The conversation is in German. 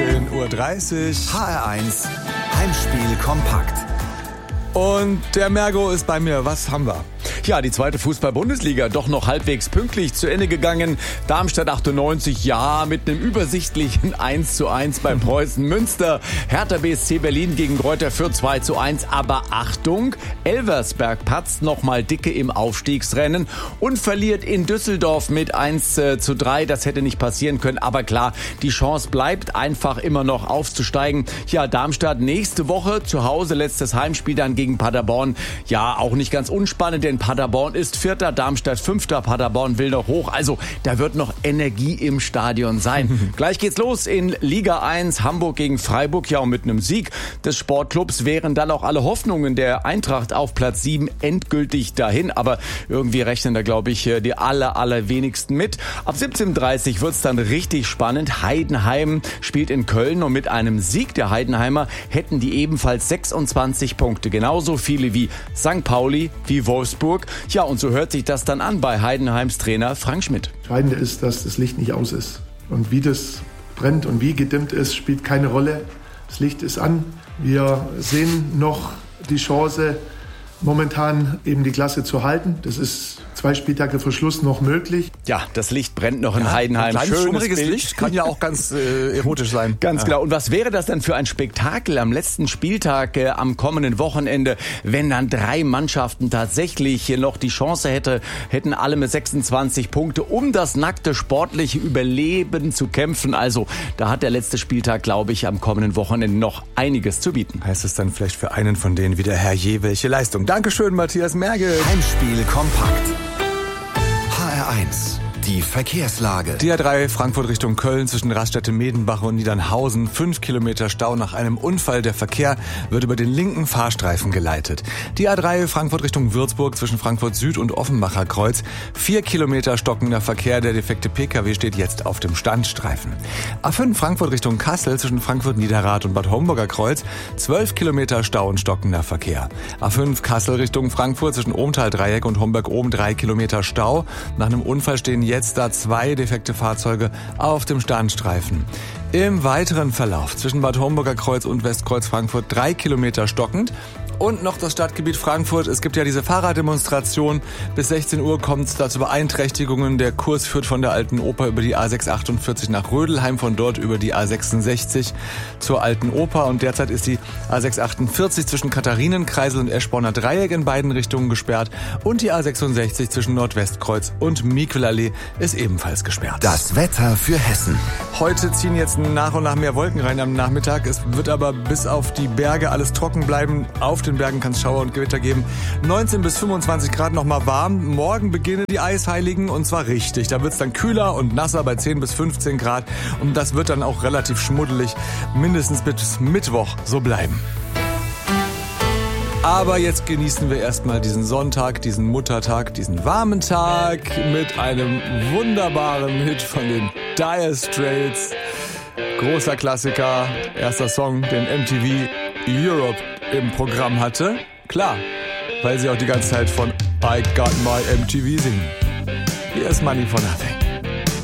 15:30 Uhr. HR1 Heimspiel kompakt. Und der Mergo ist bei mir. Was haben wir? Ja, die zweite Fußball-Bundesliga doch noch halbwegs pünktlich zu Ende gegangen. Darmstadt 98, ja, mit einem übersichtlichen 1:1 bei Preußen Münster. Hertha BSC Berlin gegen Greuther Fürth 2:1. Aber Achtung, Elversberg patzt nochmal dicke im Aufstiegsrennen und verliert in Düsseldorf mit 1:3. Das hätte nicht passieren können. Aber klar, die Chance bleibt einfach immer noch aufzusteigen. Ja, Darmstadt nächste Woche zu Hause, letztes Heimspiel dann gegen Paderborn. Ja, auch nicht ganz unspannend, denn Paderborn ist Vierter, Darmstadt Fünfter, Paderborn will noch hoch. Also da wird noch Energie im Stadion sein. Gleich geht's los in Liga 1, Hamburg gegen Freiburg. Ja, und mit einem Sieg des Sportclubs wären dann auch alle Hoffnungen der Eintracht auf Platz 7 endgültig dahin. Aber irgendwie rechnen da, glaube ich, die allerwenigsten mit. Ab 17:30 wird's dann richtig spannend. Heidenheim spielt in Köln und mit einem Sieg der Heidenheimer hätten die ebenfalls 26 Punkte. Genauso viele wie St. Pauli, wie Wolfsburg. Ja, und so hört sich das dann an bei Heidenheims Trainer Frank Schmidt. Entscheidend ist, dass das Licht nicht aus ist. Und wie das brennt und wie gedimmt ist, spielt keine Rolle. Das Licht ist an. Wir sehen noch die Chance, momentan eben die Klasse zu halten. Das ist 2 Spieltage vor Schluss noch möglich. Ja, das Licht brennt noch in Heidenheim. Ein kleines, schummriges Bild. Licht kann ja auch ganz erotisch sein. Ganz genau. Und was wäre das denn für ein Spektakel am letzten Spieltag am kommenden Wochenende, wenn dann 3 Mannschaften tatsächlich noch die Chance hätten alle mit 26 Punkte, um das nackte sportliche Überleben zu kämpfen. Also da hat der letzte Spieltag, glaube ich, am kommenden Wochenende noch einiges zu bieten. Heißt es dann vielleicht für einen von denen wie der Herr Je, welche Leistung. Dankeschön, Matthias Merge. Heimspiel kompakt. HR1, die Verkehrslage. Die A3 Frankfurt Richtung Köln zwischen Raststätte-Medenbach und Niedernhausen. 5 Kilometer Stau nach einem Unfall. Der Verkehr wird über den linken Fahrstreifen geleitet. Die A3 Frankfurt Richtung Würzburg zwischen Frankfurt Süd und Offenbacher Kreuz. 4 Kilometer stockender Verkehr. Der defekte PKW steht jetzt auf dem Standstreifen. A5 Frankfurt Richtung Kassel zwischen Frankfurt Niederrad und Bad Homburger Kreuz. 12 Kilometer Stau und stockender Verkehr. A5 Kassel Richtung Frankfurt zwischen Ohmtal-Dreieck und Homberg-Ohm 3 Kilometer Stau. Nach einem Unfall stehen jetzt da 2 defekte Fahrzeuge auf dem Standstreifen. Im weiteren Verlauf zwischen Bad Homburger Kreuz und Westkreuz Frankfurt 3 Kilometer stockend. Und noch das Stadtgebiet Frankfurt. Es gibt ja diese Fahrraddemonstration. Bis 16 Uhr kommt es da zu Beeinträchtigungen. Der Kurs führt von der Alten Oper über die A648 nach Rödelheim, von dort über die A66 zur Alten Oper. Und derzeit ist die A648 zwischen Katharinenkreisel und Eschborner Dreieck in beiden Richtungen gesperrt. Und die A66 zwischen Nordwestkreuz und Miquelallee ist ebenfalls gesperrt. Das Wetter für Hessen. Heute ziehen jetzt nach und nach mehr Wolken rein am Nachmittag. Es wird aber bis auf die Berge alles trocken bleiben. Auf den Bergen kann es Schauer und Gewitter geben. 19 bis 25 Grad noch mal warm. Morgen beginnen die Eisheiligen und zwar richtig. Da wird es dann kühler und nasser bei 10 bis 15 Grad. Und das wird dann auch relativ schmuddelig. Mindestens bis Mittwoch so bleiben. Aber jetzt genießen wir erstmal diesen Sonntag, diesen Muttertag, diesen warmen Tag mit einem wunderbaren Hit von den Dire Straits. Großer Klassiker, erster Song, den MTV Europe im Programm hatte. Klar, weil sie auch die ganze Zeit von I Got My MTV singen. Hier ist Money for Nothing.